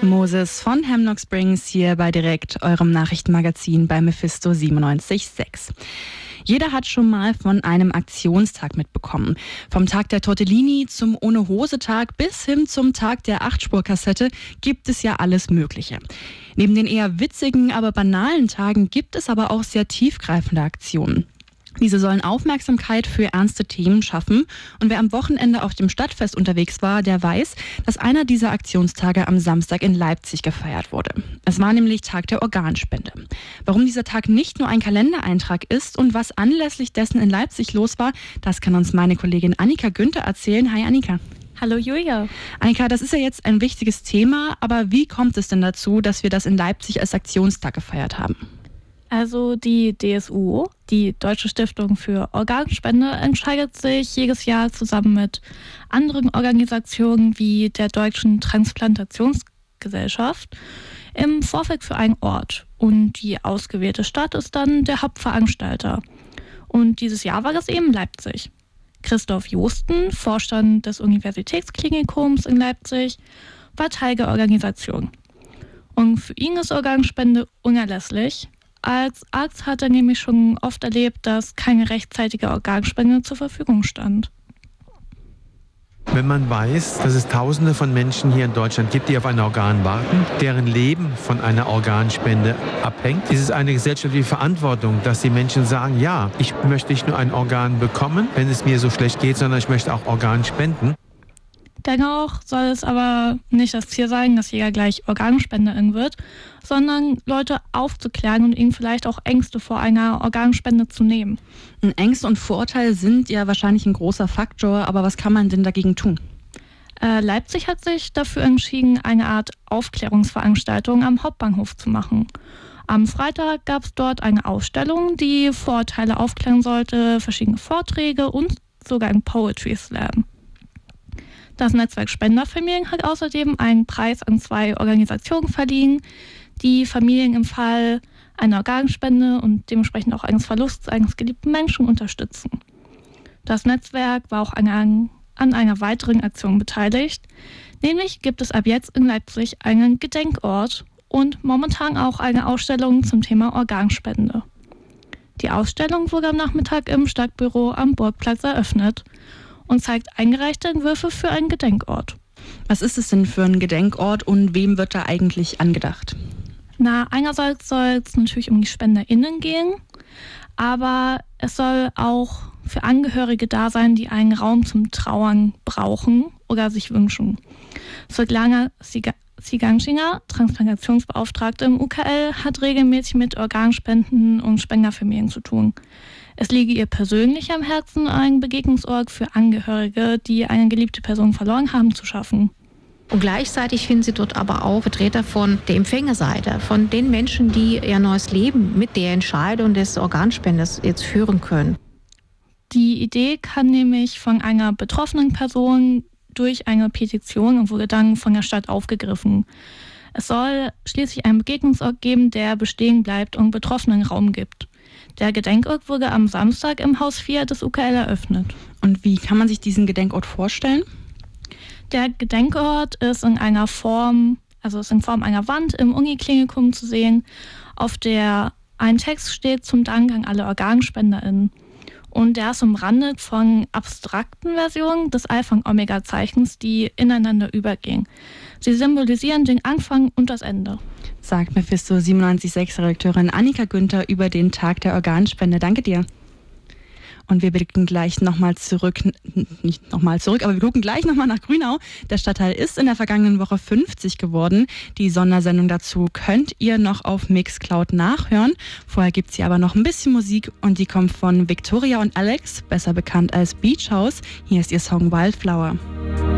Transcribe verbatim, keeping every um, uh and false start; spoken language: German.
Moses von Hemlock Springs hier bei Direkt, eurem Nachrichtenmagazin bei Mephisto siebenundneunzig Komma sechs. Jeder hat schon mal von einem Aktionstag mitbekommen. Vom Tag der Tortellini zum Ohne-Hose-Tag bis hin zum Tag der Acht-Spur-Kassette gibt es ja alles Mögliche. Neben den eher witzigen, aber banalen Tagen gibt es aber auch sehr tiefgreifende Aktionen. Diese sollen Aufmerksamkeit für ernste Themen schaffen. Und wer am Wochenende auf dem Stadtfest unterwegs war, der weiß, dass einer dieser Aktionstage am Samstag in Leipzig gefeiert wurde. Es war nämlich Tag der Organspende. Warum dieser Tag nicht nur ein Kalendereintrag ist und was anlässlich dessen in Leipzig los war, das kann uns meine Kollegin Annika Günther erzählen. Hi Annika. Hallo Julia. Annika, das ist ja jetzt ein wichtiges Thema, aber wie kommt es denn dazu, dass wir das in Leipzig als Aktionstag gefeiert haben? Also die D S U, die Deutsche Stiftung für Organspende, entscheidet sich jedes Jahr zusammen mit anderen Organisationen wie der Deutschen Transplantationsgesellschaft im Vorfeld für einen Ort. Und die ausgewählte Stadt ist dann der Hauptveranstalter. Und dieses Jahr war es eben Leipzig. Christoph Josten, Vorstand des Universitätsklinikums in Leipzig, war Teil der Organisation. Und für ihn ist Organspende unerlässlich. Als Arzt hat er nämlich schon oft erlebt, dass keine rechtzeitige Organspende zur Verfügung stand. Wenn man weiß, dass es Tausende von Menschen hier in Deutschland gibt, die auf ein Organ warten, deren Leben von einer Organspende abhängt, ist es eine gesellschaftliche Verantwortung, dass die Menschen sagen, ja, ich möchte nicht nur ein Organ bekommen, wenn es mir so schlecht geht, sondern ich möchte auch Organ spenden. Dennoch soll es aber nicht das Ziel sein, dass jeder gleich Organspenderin wird, sondern Leute aufzuklären und ihnen vielleicht auch Ängste vor einer Organspende zu nehmen. Ängste und Vorurteile sind ja wahrscheinlich ein großer Faktor, aber was kann man denn dagegen tun? Äh, Leipzig hat sich dafür entschieden, eine Art Aufklärungsveranstaltung am Hauptbahnhof zu machen. Am Freitag gab es dort eine Ausstellung, die Vorurteile aufklären sollte, verschiedene Vorträge und sogar ein Poetry Slam. Das Netzwerk Spenderfamilien hat außerdem einen Preis an zwei Organisationen verliehen, die Familien im Fall einer Organspende und dementsprechend auch eines Verlusts eines geliebten Menschen unterstützen. Das Netzwerk war auch an, an einer weiteren Aktion beteiligt, nämlich gibt es ab jetzt in Leipzig einen Gedenkort und momentan auch eine Ausstellung zum Thema Organspende. Die Ausstellung wurde am Nachmittag im Stadtbüro am Burgplatz eröffnet und zeigt eingereichte Entwürfe für einen Gedenkort. Was ist es denn für ein Gedenkort und wem wird da eigentlich angedacht? Na, einerseits soll es natürlich um die SpenderInnen gehen, aber es soll auch für Angehörige da sein, die einen Raum zum Trauern brauchen oder sich wünschen. Svetlana Siganschinger, Transplantationsbeauftragte im U K L, hat regelmäßig mit Organspenden und Spenderfamilien zu tun. Es liege ihr persönlich am Herzen, einen Begegnungsort für Angehörige, die eine geliebte Person verloren haben, zu schaffen. Und gleichzeitig finden Sie dort aber auch Vertreter von der Empfängerseite, von den Menschen, die ihr neues Leben mit der Entscheidung des Organspendes jetzt führen können. Die Idee kann nämlich von einer betroffenen Person durch eine Petition und wurde dann von der Stadt aufgegriffen. Es soll schließlich einen Begegnungsort geben, der bestehen bleibt und Betroffenen Raum gibt. Der Gedenkort wurde am Samstag im Haus vier des U K L eröffnet. Und wie kann man sich diesen Gedenkort vorstellen? Der Gedenkort ist in einer Form, also ist in Form einer Wand im Uniklinikum zu sehen, auf der ein Text steht zum Dank an alle OrganspenderInnen. Und der ist umrandet von abstrakten Versionen des Alpha- und Omega-Zeichens, die ineinander übergehen. Sie symbolisieren den Anfang und das Ende. Sagt Mephisto siebenundneunzig Komma sechs Redakteurin Annika Günther über den Tag der Organspende. Danke dir. Und wir blicken gleich nochmal zurück, nicht nochmal zurück, aber wir gucken gleich nochmal nach Grünau. Der Stadtteil ist in der vergangenen Woche fünfzig geworden. Die Sondersendung dazu könnt ihr noch auf Mixcloud nachhören. Vorher gibt es hier aber noch ein bisschen Musik und die kommt von Victoria und Alex, besser bekannt als Beach House. Hier ist ihr Song Wildflower.